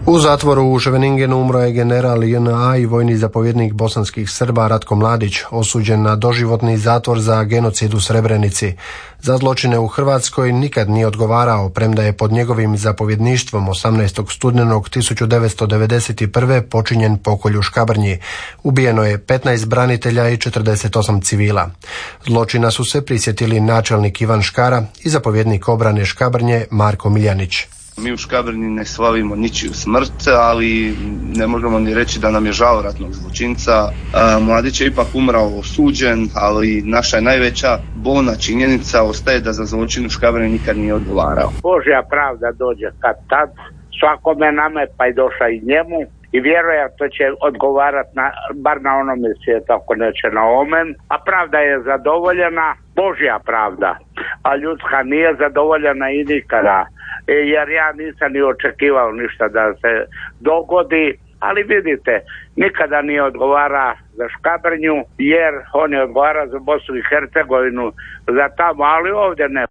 U zatvoru u Ševeningenu umro je general JNA i vojni zapovjednik bosanskih Srba Ratko Mladić, osuđen na doživotni zatvor za genocid u Srebrenici. Za zločine u Hrvatskoj nikad nije odgovarao, premda je pod njegovim zapovjedništvom 18. studenog 1991. počinjen pokolj u Škabrnji. Ubijeno je 15 branitelja i 48 civila. Zločina su se prisjetili načelnik Ivan Škara i zapovjednik obrane Škabrnje Marko Miljanić. Mi u Škabrnji ne slavimo ničiju smrt, ali ne možemo ni reći da nam je žao ratnog zločinca. Mladić je ipak umrao osuđen, ali naša je najveća bolna činjenica ostaje da za zločin u Škabrnji nikad nije odgovarao. Božja pravda dođe kad tad, svakome nama pa i došla i njemu i vjerojatno će odgovarati bar na onome svijetu, ako neće na omen, a pravda je zadovoljena, Božja pravda, a ljudska nije zadovoljena i nikada. Jer ja nisam ni očekivao ništa da se dogodi, ali vidite, nikada nije odgovara za Škabrnju, jer on je odgovara za Bosnu i Hercegovinu, za tamo, ali ovdje ne.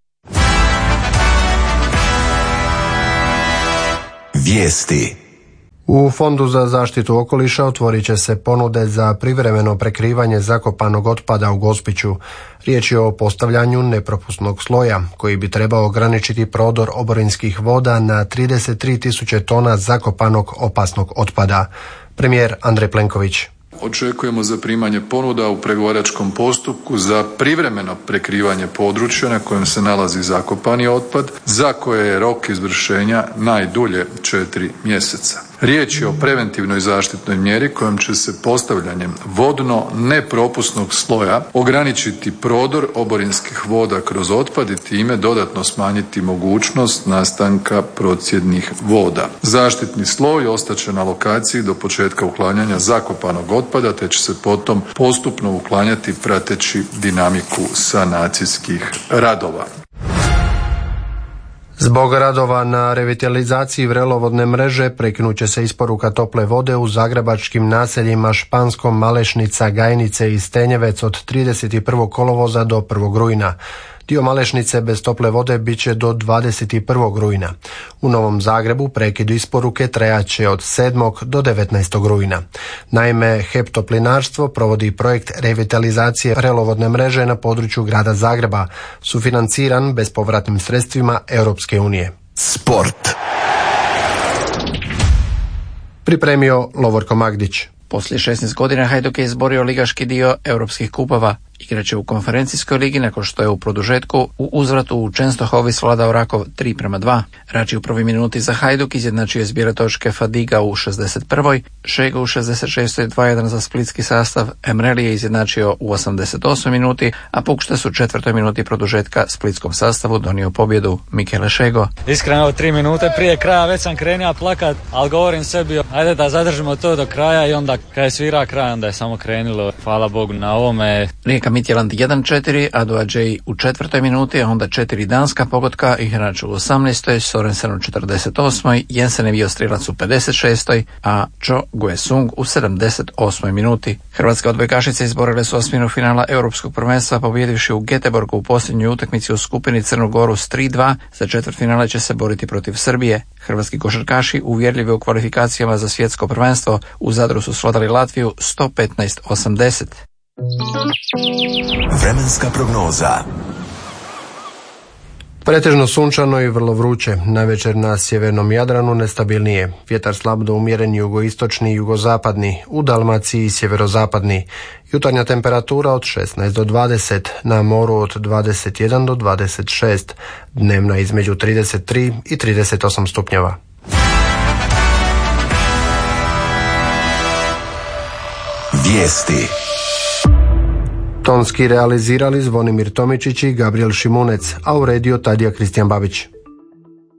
Vijesti. U Fondu za zaštitu okoliša otvorit će se ponude za privremeno prekrivanje zakopanog otpada u Gospiću. Riječ je o postavljanju nepropusnog sloja koji bi trebao ograničiti prodor oborinskih voda na 33.000 tona zakopanog opasnog otpada. Premijer Andrej Plenković. Očekujemo zaprimanje ponuda u pregovaračkom postupku za privremeno prekrivanje područja na kojem se nalazi zakopani otpad, za koje je rok izvršenja najdulje 4 mjeseca. Riječ je o preventivnoj zaštitnoj mjeri kojom će se postavljanjem vodno nepropusnog sloja ograničiti prodor oborinskih voda kroz otpad i time dodatno smanjiti mogućnost nastanka procjednih voda. Zaštitni sloj ostaće na lokaciji do početka uklanjanja zakopanog otpada, te će se potom postupno uklanjati prateći dinamiku sanacijskih radova. Zbog radova na revitalizaciji vrelovodne mreže prekinut će se isporuka tople vode u zagrebačkim naseljima Španskom, Malešnica, Gajnice i Stenjevec od 31. kolovoza do 1. rujna. Dio Malešnice bez tople vode bit će do 21. rujna. U Novom Zagrebu prekid isporuke trajaće od 7. do 19. rujna. Naime, HEP Toplinarstvo provodi projekt revitalizacije vrelovodne mreže na području grada Zagreba, sufinanciran bespovratnim sredstvima Europske unije. Sport. Pripremio Lovorko Magdić. Poslije 16 godina Hajduk je izborio ligaški dio europskih kupova. Igraće u konferencijskoj ligi nakon što je u produžetku u uzvratu u Čenstohovi svladao Rakov 3:2. Rači u prvoj minuti za Hajduk izjednačio zbira točke Fadiga u 61. Šego u 66. 2:1 za splitski sastav. Emreli je izjednačio u 88. minuti, a Pukštas u 4. minuti produžetka splitskom sastavu donio pobjedu Mikele Šego. Iskreno 3 minute prije kraja već sam krenio plakat, ali govorim sebi ajde da zadržimo to do kraja i onda kad je svira kraj onda je samo krenilo. Hvala Bogu na ovome. Rijeka Midtjylland 1:4, Ado Adžej u 4. minuti, a onda 4 danska pogotka, igrač u 18. Sorensen u 48. Jensen je bio strelac u 56. a Cho Guesung u 78. minuti. Hrvatske odbojkašice izborile su osminu finala Europskog prvenstva pobjedivši u Göteborgu u posljednjoj utakmici u skupini Crnu Goru s 3:2. Za četvrtfinale će se boriti protiv Srbije. Hrvatski košarkaši uvjerljivi u kvalifikacijama za svjetsko prvenstvo u Zadru su svladali Latviju 115-80. Vremenska prognoza. Pretežno sunčano i vrlo vruće, navečer na sjevernom Jadranu nestabilnije, vjetar slab do umjeren jugoistočni i jugozapadni, u Dalmaciji sjeverozapadni, jutarnja temperatura od 16 do 20, na moru od 21 do 26, dnevna između 33 i 38 stupnjeva. Vijesti. Tonski realizirali Zvonimir Tomičić i Gabriel Šimunec, a uredio Tadija Kristijan Babić.